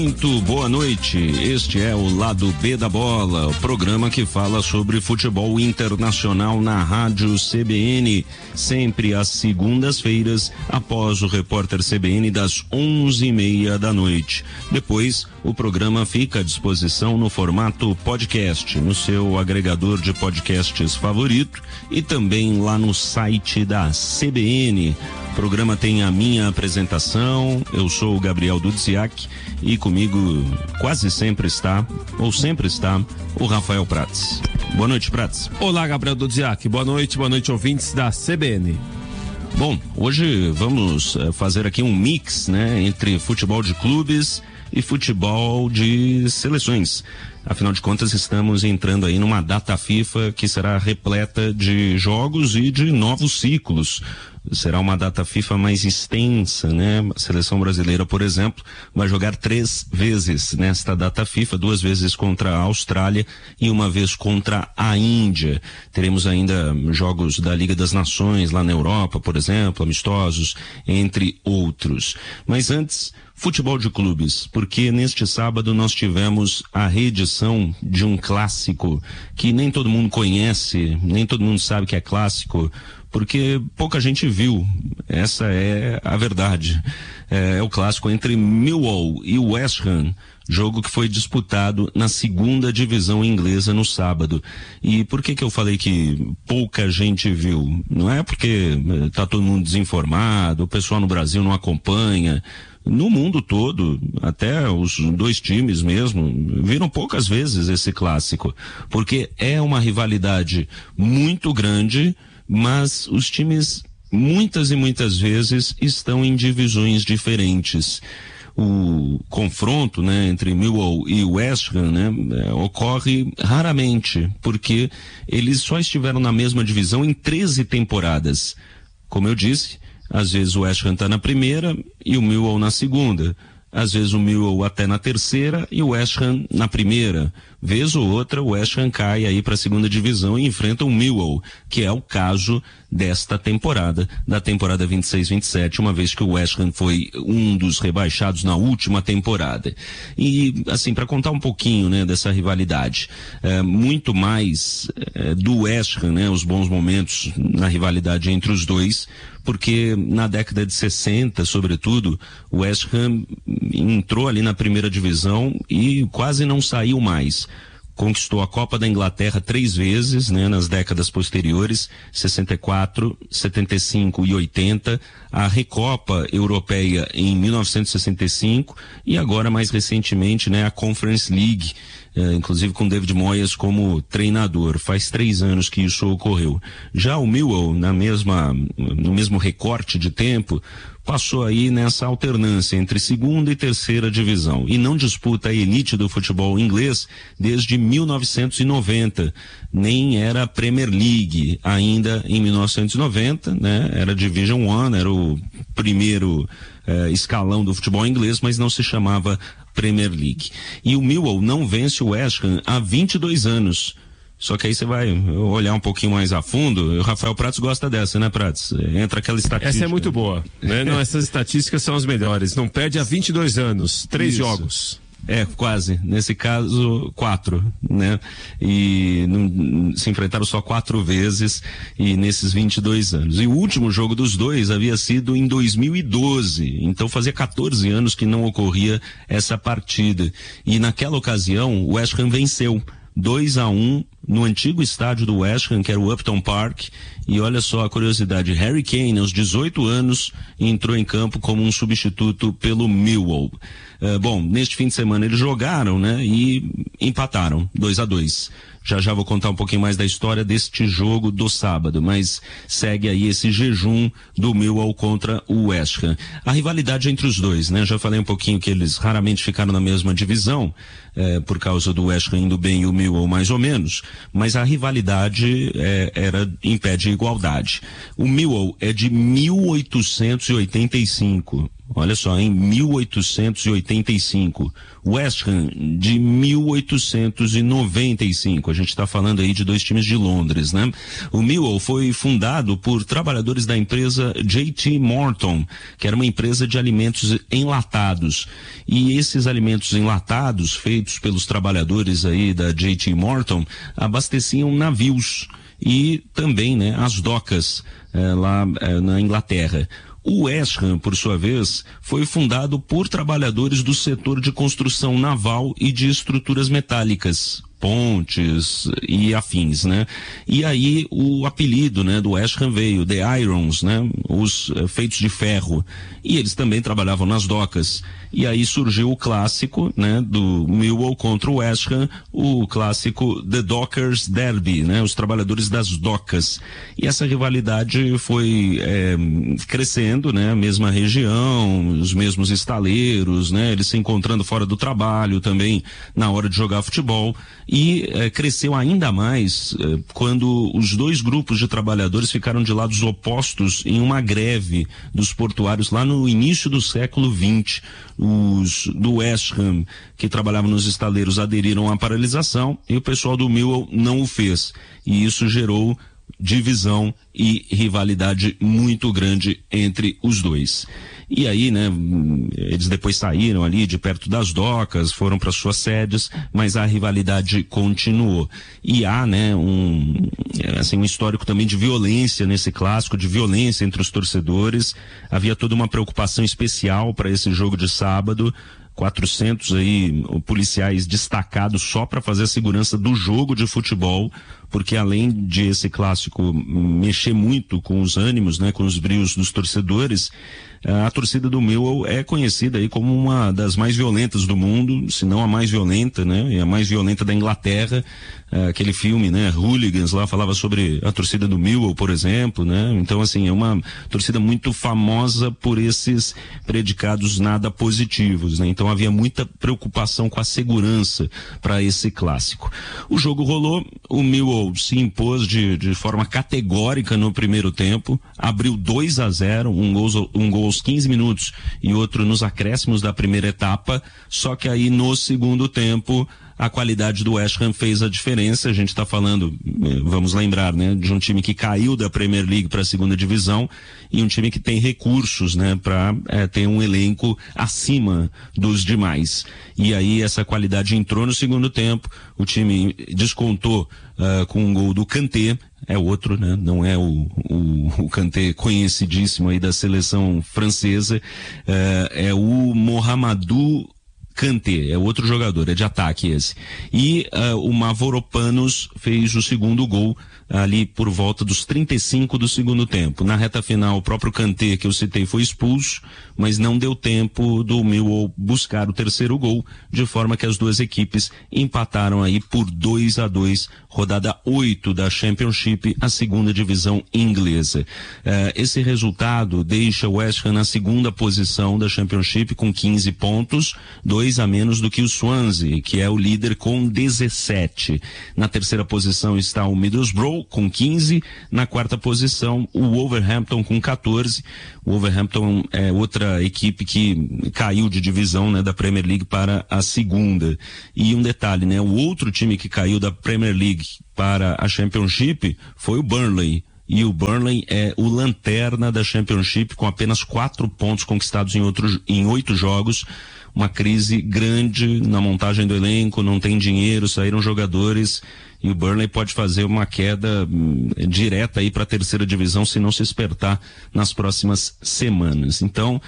Muito boa noite, este é o Lado B da Bola, o programa que fala sobre futebol internacional na Rádio CBN, sempre às segundas-feiras, após o Repórter CBN das 11:30 da noite. Depois, o programa fica à disposição no formato podcast, no seu agregador de podcasts favorito e também lá no site da CBN. O programa tem a minha apresentação, eu sou o Gabriel Dudziak e comigo quase sempre está, ou sempre está, o Rafael Prats. Boa noite, Prats. Olá, Gabriel Dudziak, boa noite ouvintes da CBN. Bom, hoje vamos fazer aqui um mix, né, entre futebol de clubes e futebol de seleções. Afinal de contas, estamos entrando aí numa data FIFA que será repleta de jogos e de novos ciclos. Será uma data FIFA mais extensa, né? A seleção brasileira, por exemplo, vai jogar 3 vezes nesta data FIFA, 2 vezes contra a Austrália e 1 vez contra a Índia. Teremos ainda jogos da Liga das Nações lá na Europa, por exemplo, amistosos, entre outros. Mas antes, futebol de clubes, porque neste sábado nós tivemos a reedição de um clássico que nem todo mundo conhece, nem todo mundo sabe que é clássico, porque pouca gente viu. Essa é a verdade. É o clássico entre Millwall e West Ham, jogo que foi disputado na 2ª divisão inglesa no sábado. E por que eu falei que pouca gente viu? Não é porque tá todo mundo desinformado, o pessoal no Brasil não acompanha. No mundo todo, até os 2 times mesmo, viram poucas vezes esse clássico, porque é uma rivalidade muito grande, mas os times muitas e muitas vezes estão em divisões diferentes. O confronto, né, entre Millwall e West Ham, né, ocorre raramente, porque eles só estiveram na mesma divisão em 13 temporadas. Como eu disse, às vezes o West Ham está na primeira e o Millwall na segunda. Às vezes o Millwall até na terceira e o West Ham na primeira. Vez ou outra o West Ham cai aí para a 2ª divisão e enfrenta o Millwall, que é o caso desta temporada, da temporada 26-27, uma vez que o West Ham foi um dos rebaixados na última temporada. E, assim, para contar um pouquinho, né, dessa rivalidade, muito mais do West Ham, né, os bons momentos na rivalidade entre os dois, porque na década de 60, sobretudo, o West Ham entrou ali na primeira divisão e quase não saiu mais. Conquistou a Copa da Inglaterra 3 vezes, né, nas décadas posteriores, 64, 75 e 80, a Recopa Europeia em 1965 e agora mais recentemente, né, a Conference League, inclusive com David Moyes como treinador. Faz 3 anos que isso ocorreu. Já o Millwall, no mesmo recorte de tempo, passou aí nessa alternância entre 2ª e 3ª divisão e não disputa a elite do futebol inglês desde 1990, nem era a Premier League ainda em 1990, né? Era Division 1, era o primeiro escalão do futebol inglês, mas não se chamava Premier League. E o Millwall não vence o West Ham há 22 anos. Só que aí você vai olhar um pouquinho mais a fundo. O Rafael Prats gosta dessa, né, Prats? Entra aquela estatística. Essa é muito boa, né? Não, essas estatísticas são as melhores. Não perde há 22 anos, 3 jogos. Quase. Nesse caso, 4, né? E se enfrentaram só 4 vezes e nesses 22 anos. E o último jogo dos dois havia sido em 2012. Então fazia 14 anos que não ocorria essa partida. E naquela ocasião, o West Ham venceu 2-1 no antigo estádio do West Ham, que era o Upton Park. E olha só a curiosidade, Harry Kane, aos 18 anos, entrou em campo como um substituto pelo Millwall. Bom, neste fim de semana eles jogaram, né, e empataram 2-2. Já vou contar um pouquinho mais da história deste jogo do sábado, mas segue aí esse jejum do Millwall contra o West Ham. A rivalidade entre os dois, né? Já falei um pouquinho que eles raramente ficaram na mesma divisão, por causa do West Ham indo bem e o Millwall mais ou menos, mas a rivalidade era em pé de igualdade. O Millwall é de 1885. olha só, em 1885. West Ham de 1895. A gente está falando aí de dois times de Londres, né? O Millwall foi fundado por trabalhadores da empresa J.T. Morton, que era uma empresa de alimentos enlatados. E esses alimentos enlatados, feitos pelos trabalhadores aí da J.T. Morton, abasteciam navios e também, né, as docas lá na Inglaterra. O West Ham, por sua vez, foi fundado por trabalhadores do setor de construção naval e de estruturas metálicas, pontes e afins, né? E aí o apelido, né, do West Ham veio, The Irons, né? Os feitos de ferro. E eles também trabalhavam nas docas. E aí surgiu o clássico, né, do Millwall contra o West Ham, o clássico The Dockers Derby, né? Os trabalhadores das docas. E essa rivalidade foi crescendo, né? A mesma região, os mesmos estaleiros, né? Eles se encontrando fora do trabalho também na hora de jogar futebol. E cresceu ainda mais quando os dois grupos de trabalhadores ficaram de lados opostos em uma greve dos portuários lá no início do século XX. Os do West Ham, que trabalhavam nos estaleiros, aderiram à paralisação e o pessoal do Millwall não o fez. E isso gerou divisão e rivalidade muito grande entre os dois. E aí, né, eles depois saíram ali de perto das docas, foram para suas sedes, mas a rivalidade continuou. E há, né, um histórico também de violência nesse clássico, de violência entre os torcedores. Havia toda uma preocupação especial para esse jogo de sábado. 400 aí policiais destacados só para fazer a segurança do jogo de futebol, porque além de esse clássico mexer muito com os ânimos, né, com os brios dos torcedores, a torcida do Millwall é conhecida aí como uma das mais violentas do mundo, se não a mais violenta, né, e a mais violenta da Inglaterra. Aquele filme, né, Hooligans, lá falava sobre a torcida do Millwall, por exemplo, né? Então, assim, é uma torcida muito famosa por esses predicados nada positivos, né? Então havia muita preocupação com a segurança para esse clássico. O jogo rolou, o Millwall se impôs de forma categórica no primeiro tempo, abriu 2-0, um gol aos 15 minutos e outro nos acréscimos da primeira etapa, só que aí no segundo tempo a qualidade do West Ham fez a diferença. A gente está falando, vamos lembrar, né, de um time que caiu da Premier League para a segunda divisão e um time que tem recursos, né, para ter um elenco acima dos demais. E aí essa qualidade entrou no segundo tempo, o time descontou com um gol do Kanté, é outro, né? Não é o Kanté conhecidíssimo aí da seleção francesa, é o Mohamedou Kanté, é outro jogador, é de ataque esse. E o Mavropanos fez o segundo gol ali por volta dos 35 do segundo tempo. Na reta final, o próprio Kanté, que eu citei, foi expulso, mas não deu tempo do Millwall buscar o terceiro gol, de forma que as duas equipes empataram aí por 2-2, rodada 8 da Championship, a segunda divisão inglesa. Esse resultado deixa o West Ham na segunda posição da Championship com 15 pontos, 2 a menos do que o Swansea, que é o líder com 17. Na terceira posição está o Middlesbrough com 15, na quarta posição o Wolverhampton com 14. O Wolverhampton é outra equipe que caiu de divisão, né, da Premier League para a segunda. E um detalhe, né, o outro time que caiu da Premier League para a Championship foi o Burnley. E o Burnley é o lanterna da Championship com apenas 4 pontos conquistados em 8 jogos. Uma crise grande na montagem do elenco, não tem dinheiro, saíram jogadores e o Burnley pode fazer uma queda direta aí para a terceira divisão se não se espertar nas próximas semanas. Então,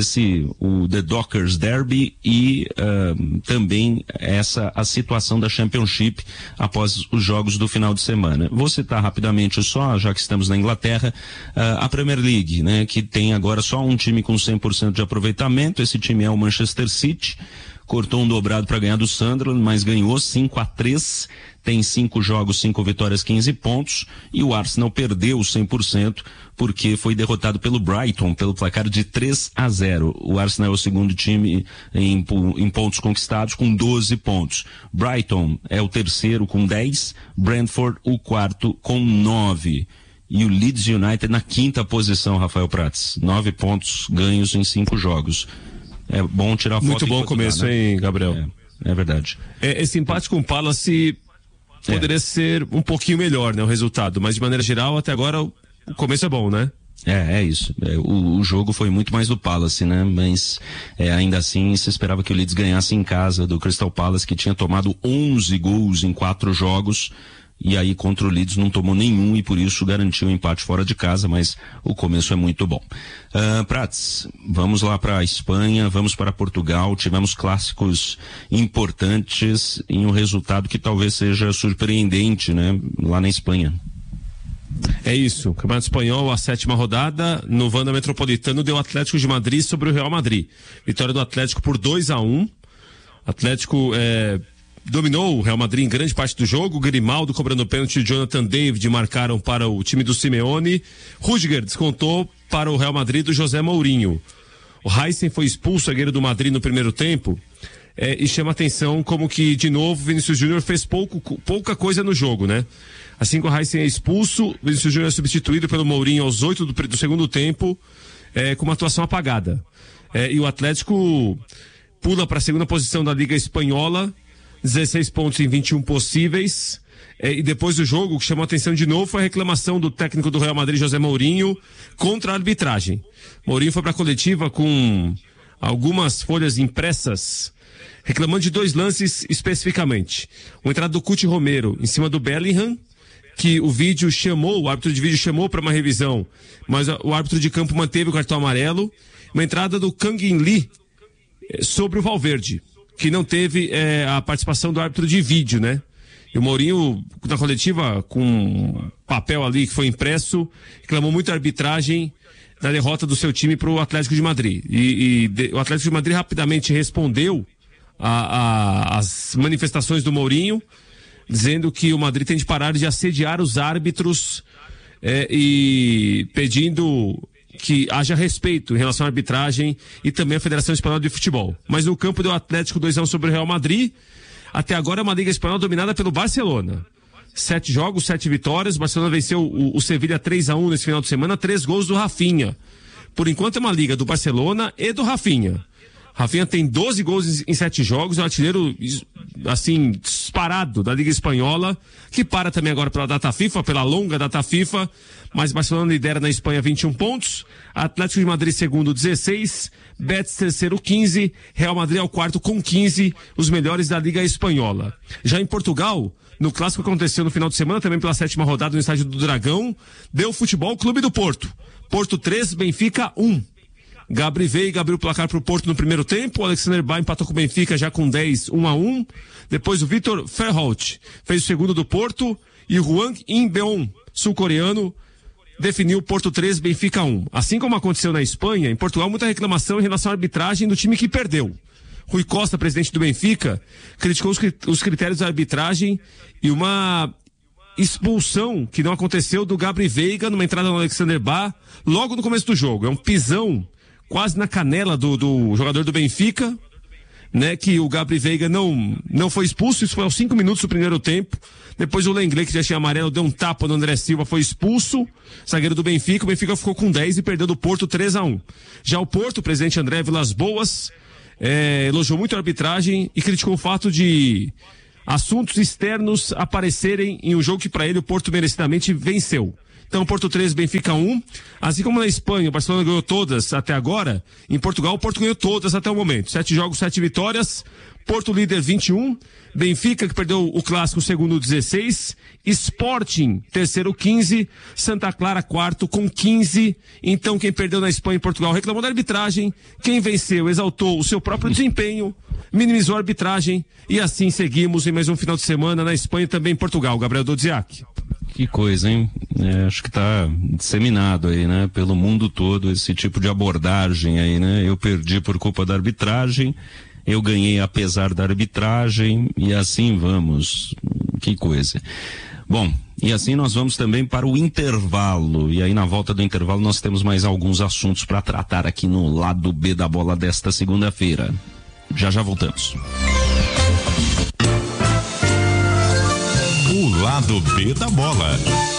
o The Dockers Derby e também a situação da Championship após os jogos do final de semana. Vou citar rapidamente só, já que estamos na Inglaterra, a Premier League, né, que tem agora só um time com 100% de aproveitamento. Esse time é o Manchester City. Cortou um dobrado para ganhar do Sunderland, mas ganhou 5-3, tem 5 jogos, 5 vitórias, 15 pontos, e o Arsenal perdeu 100% porque foi derrotado pelo Brighton pelo placar de 3-0. O Arsenal é o segundo time em pontos conquistados com 12 pontos. Brighton é o terceiro com 10, Brentford o quarto com 9. e o Leeds United na 5ª posição, Rafael Prats. 9 pontos ganhos em 5 jogos. É bom tirar foto. Muito bom começo, né? Hein, Gabriel? É verdade. Esse empate com o Palace poderia ser um pouquinho melhor, né, o resultado, mas de maneira geral, até agora, o começo é bom, né? É isso. O jogo foi muito mais do Palace, né? Mas ainda assim se esperava que o Leeds ganhasse em casa do Crystal Palace, que tinha tomado 11 gols em 4 jogos. E aí contra o Leeds não tomou nenhum e por isso garantiu o empate fora de casa, mas o começo é muito bom. Prats, vamos lá para a Espanha, vamos para Portugal, tivemos clássicos importantes em um resultado que talvez seja surpreendente, né? Lá na Espanha. É isso, Campeonato Espanhol, a 7ª rodada, no Wanda Metropolitano deu Atlético de Madrid sobre o Real Madrid. Vitória do Atlético por 2-1. Atlético dominou o Real Madrid em grande parte do jogo. Grimaldo cobrando pênalti e Jonathan David marcaram para o time do Simeone. Rüdiger descontou para o Real Madrid do José Mourinho. O Heisen foi expulso, zagueiro do Madrid, no primeiro tempo. E chama atenção como que, de novo, Vinícius Júnior fez pouca coisa no jogo, né? Assim que o Heisen é expulso, Vinícius Júnior é substituído pelo Mourinho aos 8 do segundo tempo, com uma atuação apagada. E o Atlético pula para a 2ª posição da Liga Espanhola, 16 pontos em 21 possíveis. E depois do jogo, o que chamou a atenção de novo foi a reclamação do técnico do Real Madrid, José Mourinho, contra a arbitragem. Mourinho foi para a coletiva com algumas folhas impressas, reclamando de 2 lances especificamente. Uma entrada do Cuti Romero em cima do Bellingham, que o árbitro de vídeo chamou para uma revisão, mas o árbitro de campo manteve o cartão amarelo. Uma entrada do Kang In Lee sobre o Valverde, que não teve a participação do árbitro de vídeo, né? E o Mourinho, na coletiva, com um papel ali que foi impresso, reclamou muito a arbitragem na derrota do seu time para o Atlético de Madrid. O Atlético de Madrid rapidamente respondeu às manifestações do Mourinho, dizendo que o Madrid tem de parar de assediar os árbitros e pedindo que haja respeito em relação à arbitragem e também à Federação Espanhola de Futebol. Mas no campo deu Atlético 2-1 sobre o Real Madrid. Até agora é uma Liga Espanhola dominada pelo Barcelona. 7 jogos, 7 vitórias. O Barcelona venceu o Sevilla 3-1 nesse final de semana, 3 gols do Rafinha. Por enquanto é uma liga do Barcelona e do Rafinha. Rafinha tem 12 gols em 7 jogos, é um artilheiro, assim, disparado da Liga Espanhola, que para também agora pela data FIFA, pela longa data FIFA, mas Barcelona lidera na Espanha 21 pontos, Atlético de Madrid segundo 16, Betis terceiro 15, Real Madrid é o quarto com 15, os melhores da Liga Espanhola. Já em Portugal, no clássico que aconteceu no final de semana, também pela 7ª rodada no estádio do Dragão, deu Futebol Clube do Porto. Porto 3, Benfica 1. Gabri Veiga abriu o placar para o Porto no primeiro tempo, o Alexander Ba empatou com o Benfica já com 10, 1-1. Depois o Vitor Verholt fez o segundo do Porto e o Hwang In-beon, sul-coreano, definiu o Porto 3, Benfica 1. Assim como aconteceu na Espanha, em Portugal muita reclamação em relação à arbitragem do time que perdeu. Rui Costa, presidente do Benfica, criticou os critérios da arbitragem e uma expulsão que não aconteceu do Gabri Veiga numa entrada no Alexander Ba logo no começo do jogo. É um pisão quase na canela do jogador do Benfica, né, que o Gabri Veiga não foi expulso. Isso foi aos 5 minutos do primeiro tempo. Depois o Lenglet, que já tinha amarelo, deu um tapa no André Silva, foi expulso, zagueiro do Benfica. O Benfica ficou com 10 e perdeu do Porto 3-1. Já o Porto, o presidente André Vilas-Boas, elogiou muito a arbitragem e criticou o fato de assuntos externos aparecerem em um jogo que para ele o Porto merecidamente venceu. Então, Porto 3, Benfica 1. Assim como na Espanha, o Barcelona ganhou todas até agora, em Portugal o Porto ganhou todas até o momento. 7 jogos, 7 vitórias. Porto líder 21. Benfica, que perdeu o clássico, segundo 16. Sporting, terceiro 15. Santa Clara, quarto com 15. Então, quem perdeu na Espanha e Portugal reclamou da arbitragem. Quem venceu exaltou o seu próprio desempenho, minimizou a arbitragem. E assim seguimos em mais um final de semana na Espanha e também em Portugal. Gabriel Dodziak. Que coisa, hein? Acho que tá disseminado aí, né? Pelo mundo todo esse tipo de abordagem aí, né? Eu perdi por culpa da arbitragem, eu ganhei apesar da arbitragem e assim vamos. Que coisa. Bom, e assim nós vamos também para o intervalo. E aí na volta do intervalo nós temos mais alguns assuntos para tratar aqui no lado B da bola desta segunda-feira. Já voltamos. O lado B da bola.